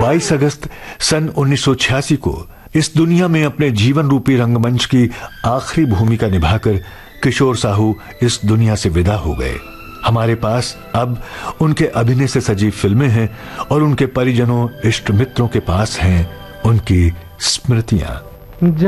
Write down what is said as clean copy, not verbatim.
22 अगस्त सन 1986 को इस दुनिया में अपने जीवन रूपी रंगमंच की आखिरी भूमिका निभाकर किशोर साहू इस दुनिया से विदा हो गए। हमारे पास अब उनके अभिनय से सजी फिल्में हैं और उनके परिजनों, इष्ट मित्रों के पास हैं उनकी स्मृतियां।